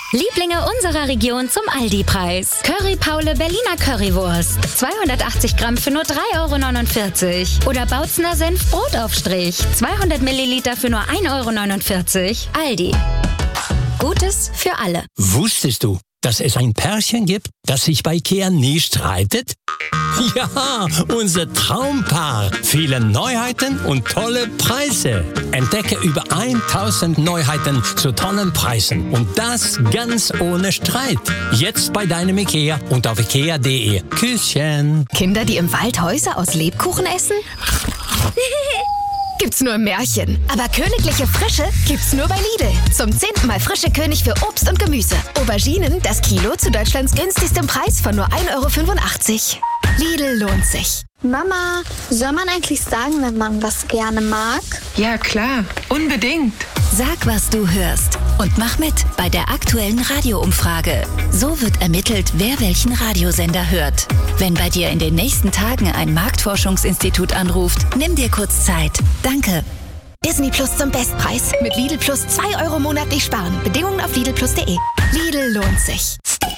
Lieblinge unserer Region zum Aldi-Preis. Curry Paule Berliner Currywurst. 280 Gramm für nur 3,49 € Oder Bautzner Senf Brotaufstrich. 200 Milliliter für nur 1,49 €. Aldi. Gutes für alle. Wusstest du, dass es ein Pärchen gibt, das sich bei IKEA nie streitet? Ja, unser Traumpaar. Viele Neuheiten und tolle Preise. Entdecke über 1000 Neuheiten zu tollen Preisen. Und das ganz ohne Streit. Jetzt bei deinem IKEA und auf ikea.de. Küsschen. Kinder, die im Wald Häuser aus Lebkuchen essen? Gibt's nur im Märchen. Aber königliche Frische gibt's nur bei Lidl. Zum 10. Mal frische König für Obst und Gemüse. Auberginen, das Kilo zu Deutschlands günstigstem Preis von nur 1,85 €. Lidl lohnt sich. Mama, soll man eigentlich sagen, wenn man was gerne mag? Ja, klar. Unbedingt. Sag, was du hörst und mach mit bei der aktuellen Radioumfrage. So wird ermittelt, wer welchen Radiosender hört. Wenn bei dir in den nächsten Tagen ein Marktforschungsinstitut anruft, nimm dir kurz Zeit. Danke. Disney Plus zum Bestpreis. Mit Lidl Plus 2 € monatlich sparen. Bedingungen auf lidlplus.de. Lidl lohnt sich.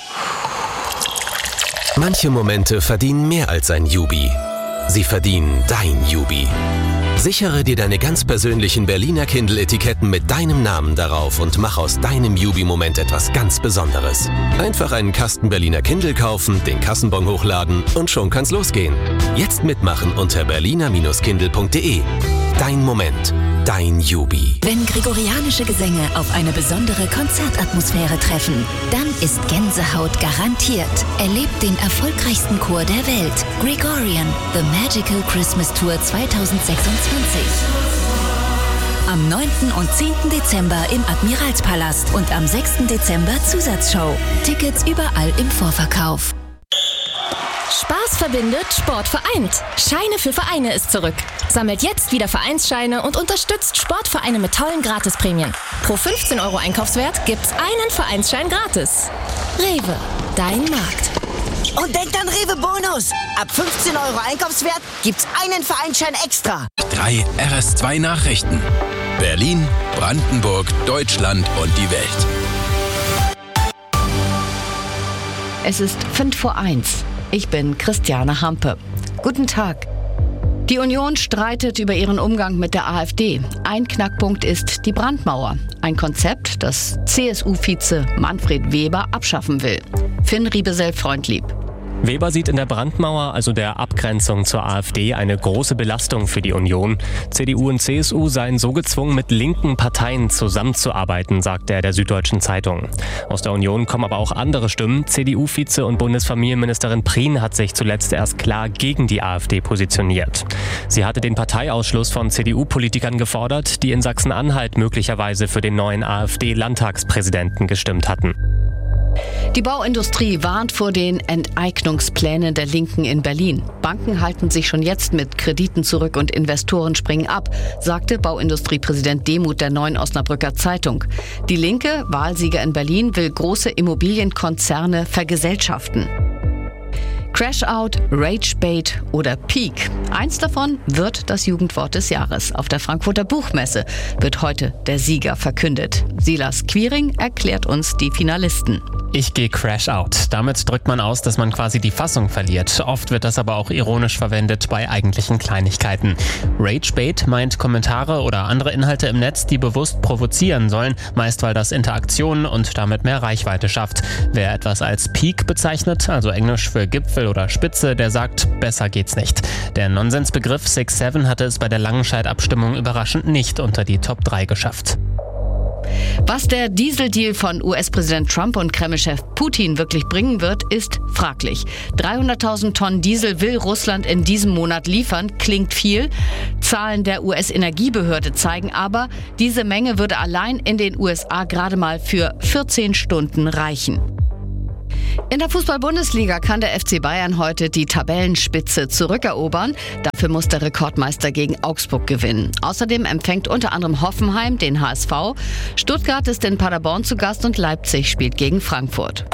Manche Momente verdienen mehr als ein Jubi. Sie verdienen dein Jubi. Sichere dir deine ganz persönlichen Berliner Kindle-Etiketten mit deinem Namen darauf und mach aus deinem Jubi-Moment etwas ganz Besonderes. Einfach einen Kasten Berliner Kindle kaufen, den Kassenbon hochladen und schon kann's losgehen. Jetzt mitmachen unter berliner-kindle.de. Dein Moment, dein Jubi. Wenn gregorianische Gesänge auf eine besondere Konzertatmosphäre treffen, dann ist Gänsehaut garantiert. Erlebt den erfolgreichsten Chor der Welt, Gregorian, The Magical Christmas Tour 2026. Am 9. und 10. Dezember im Admiralspalast und am 6. Dezember Zusatzshow. Tickets überall im Vorverkauf. Spaß verbindet, Sport vereint. Scheine für Vereine ist zurück. Sammelt jetzt wieder Vereinsscheine und unterstützt Sportvereine mit tollen Gratisprämien. Pro 15 € Einkaufswert gibt's einen Vereinsschein gratis. Rewe, dein Markt. Und denkt an Rewe Bonus. Ab 15 € Einkaufswert gibt's einen Vereinsschein extra. 3 RS2 Nachrichten. Berlin, Brandenburg, Deutschland und die Welt. Es ist 1:05. Ich bin Christiane Hampe. Guten Tag. Die Union streitet über ihren Umgang mit der AfD. Ein Knackpunkt ist die Brandmauer. Ein Konzept, das CSU-Vize Manfred Weber abschaffen will. Finn Riebesell-Freundlieb. Weber sieht in der Brandmauer, also der Abgrenzung zur AfD, eine große Belastung für die Union. CDU und CSU seien so gezwungen, mit linken Parteien zusammenzuarbeiten, sagt er der Süddeutschen Zeitung. Aus der Union kommen aber auch andere Stimmen. CDU-Vize und Bundesfamilienministerin Prien hat sich zuletzt erst klar gegen die AfD positioniert. Sie hatte den Parteiausschluss von CDU-Politikern gefordert, die in Sachsen-Anhalt möglicherweise für den neuen AfD-Landtagspräsidenten gestimmt hatten. Die Bauindustrie warnt vor den Enteignungsplänen der Linken in Berlin. Banken halten sich schon jetzt mit Krediten zurück und Investoren springen ab, sagte Bauindustriepräsident Demuth der Neuen Osnabrücker Zeitung. Die Linke, Wahlsieger in Berlin, will große Immobilienkonzerne vergesellschaften. Crashout, Ragebait oder Peak. Eins davon wird das Jugendwort des Jahres. Auf der Frankfurter Buchmesse wird heute der Sieger verkündet. Silas Quiring erklärt uns die Finalisten. Ich gehe Crashout. Damit drückt man aus, dass man quasi die Fassung verliert. Oft wird das aber auch ironisch verwendet bei eigentlichen Kleinigkeiten. Ragebait meint Kommentare oder andere Inhalte im Netz, die bewusst provozieren sollen, meist weil das Interaktionen und damit mehr Reichweite schafft. Wer etwas als Peak bezeichnet, also Englisch für Gipfel oder Spitze, der sagt, besser geht's nicht. Der Nonsensbegriff 6-7 hatte es bei der Langenscheidt-Abstimmung überraschend nicht unter die Top 3 geschafft. Was der Dieseldeal von US-Präsident Trump und Kreml-Chef Putin wirklich bringen wird, ist fraglich. 300.000 Tonnen Diesel will Russland in diesem Monat liefern. Klingt viel. Zahlen der US-Energiebehörde zeigen aber, diese Menge würde allein in den USA gerade mal für 14 Stunden reichen. In der Fußball-Bundesliga kann der FC Bayern heute die Tabellenspitze zurückerobern. Dafür muss der Rekordmeister gegen Augsburg gewinnen. Außerdem empfängt unter anderem Hoffenheim den HSV. Stuttgart ist in Paderborn zu Gast und Leipzig spielt gegen Frankfurt.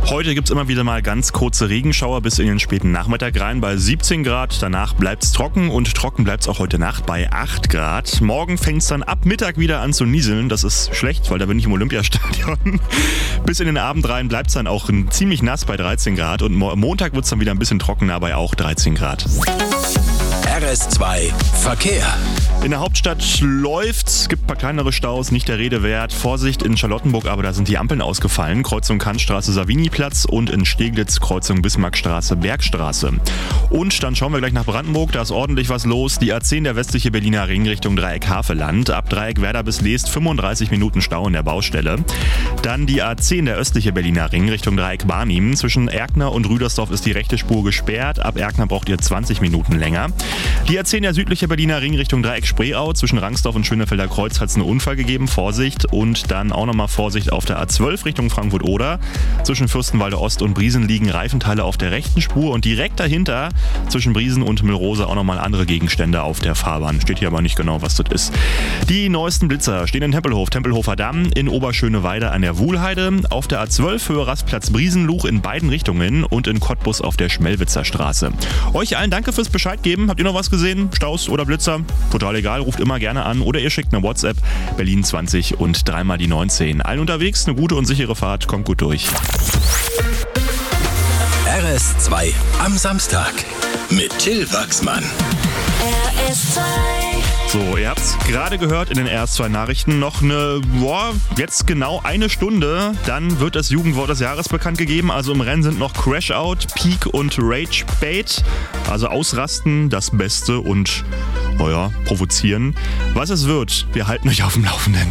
Heute gibt es immer wieder mal ganz kurze Regenschauer bis in den späten Nachmittag rein bei 17 Grad. Danach bleibt es trocken und trocken bleibt es auch heute Nacht bei 8 Grad. Morgen fängt es dann ab Mittag wieder an zu nieseln. Das ist schlecht, weil da bin ich im Olympiastadion. Bis in den Abend rein bleibt es dann auch ziemlich nass bei 13 Grad. Und Montag wird es dann wieder ein bisschen trockener bei auch 13 Grad. RS2 Verkehr. In der Hauptstadt läuft's, gibt ein paar kleinere Staus, nicht der Rede wert. Vorsicht in Charlottenburg, aber da sind die Ampeln ausgefallen. Kreuzung Kantstraße, Saviniplatz und in Steglitz Kreuzung Bismarckstraße, Bergstraße. Und dann schauen wir gleich nach Brandenburg, da ist ordentlich was los. Die A10, der westliche Berliner Ring Richtung Dreieck Havelland. Ab Dreieck Werder bis Leest 35 Minuten Stau in der Baustelle. Dann die A10, der östliche Berliner Ring Richtung Dreieck Barnim. Zwischen Erkner und Rüdersdorf ist die rechte Spur gesperrt. Ab Erkner braucht ihr 20 Minuten länger. Die A10, der südliche Berliner Ring Richtung Dreieck Spreeau. Zwischen Rangsdorf und Schönefelder Kreuz hat es einen Unfall gegeben. Vorsicht. Und dann auch nochmal Vorsicht auf der A12 Richtung Frankfurt-Oder. Zwischen Fürstenwalde Ost und Briesen liegen Reifenteile auf der rechten Spur. Und direkt dahinter, zwischen Briesen und Müllrose, auch nochmal andere Gegenstände auf der Fahrbahn. Steht hier aber nicht genau, was das ist. Die neuesten Blitzer stehen in Tempelhof, Tempelhofer Damm, in Oberschöneweide an der Wuhlheide, auf der A12 Höhe Rastplatz Briesenluch in beiden Richtungen und in Cottbus auf der Schmelwitzer Straße. Euch allen danke fürs Bescheid geben. Habt ihr noch was gesehen? Staus oder Blitzer? Total egal, ruft immer gerne an oder ihr schickt eine WhatsApp Berlin 20 und 3 mal die 19. Allen unterwegs eine gute und sichere Fahrt, kommt gut durch. RS2 am Samstag mit Till Wachsmann. RS2. So, ihr habt es gerade gehört in den RS2 Nachrichten. Noch jetzt genau eine Stunde, dann wird das Jugendwort des Jahres bekannt gegeben. Also im Rennen sind noch Crash Out, Peak und Rage Bait. Also ausrasten, das Beste und provozieren. Was es wird, wir halten euch auf dem Laufenden.